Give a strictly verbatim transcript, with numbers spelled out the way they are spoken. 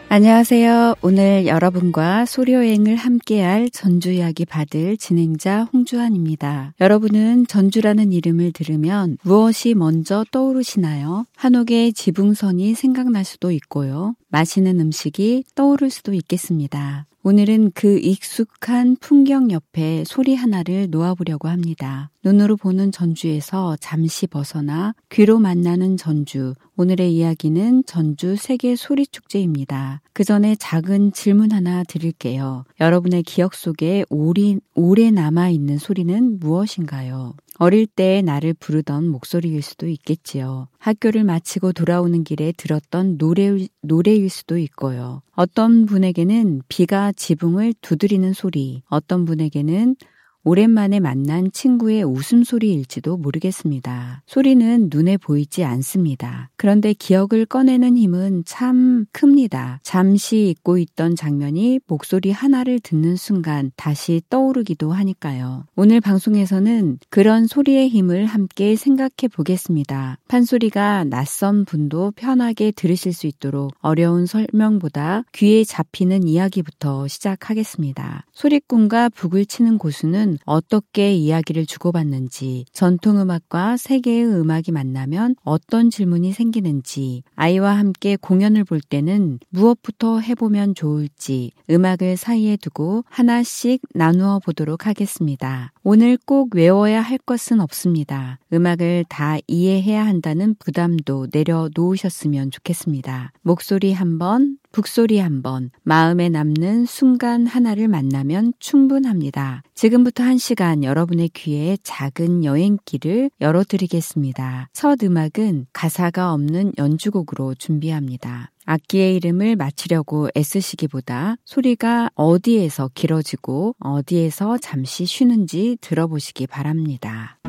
안녕하세요. 오늘 여러분과 소리여행을 함께할 전주 이야기 받을 진행자 홍주환입니다. 여러분은 전주라는 이름을 들으면 무엇이 먼저 떠오르시나요? 한옥의 지붕선이 생각날 수도 있고요. 맛있는 음식이 떠오를 수도 있겠습니다. 오늘은 그 익숙한 풍경 옆에 소리 하나를 놓아보려고 합니다. 눈으로 보는 전주에서 잠시 벗어나 귀로 만나는 전주. 오늘의 이야기는 전주 세계 소리축제입니다. 그 전에 작은 질문 하나 드릴게요. 여러분의 기억 속에 오리, 오래 남아있는 소리는 무엇인가요? 어릴 때 나를 부르던 목소리일 수도 있겠지요. 학교를 마치고 돌아오는 길에 들었던 노래, 노래일 수도 있고요. 어떤 분에게는 비가 지붕을 두드리는 소리, 어떤 분에게는 오랜만에 만난 친구의 웃음소리일지도 모르겠습니다. 소리는 눈에 보이지 않습니다. 그런데 기억을 꺼내는 힘은 참 큽니다. 잠시 잊고 있던 장면이 목소리 하나를 듣는 순간 다시 떠오르기도 하니까요. 오늘 방송에서는 그런 소리의 힘을 함께 생각해 보겠습니다. 판소리가 낯선 분도 편하게 들으실 수 있도록 어려운 설명보다 귀에 잡히는 이야기부터 시작하겠습니다. 소리꾼과 북을 치는 고수는 어떻게 이야기를 주고받는지, 전통음악과 세계의 음악이 만나면 어떤 질문이 생기는지, 아이와 함께 공연을 볼 때는 무엇부터 해보면 좋을지 음악을 사이에 두고 하나씩 나누어 보도록 하겠습니다. 오늘 꼭 외워야 할 것은 없습니다. 음악을 다 이해해야 한다는 부담도 내려놓으셨으면 좋겠습니다. 목소리 한 번, 북소리 한 번, 마음에 남는 순간 하나를 만나면 충분합니다. 지금부터 한 시간 여러분의 귀에 작은 여행길을 열어드리겠습니다. 첫 음악은 가사가 없는 연주곡으로 준비합니다. 악기의 이름을 맞히려고 애쓰시기보다 소리가 어디에서 길어지고 어디에서 잠시 쉬는지 들어보시기 바랍니다.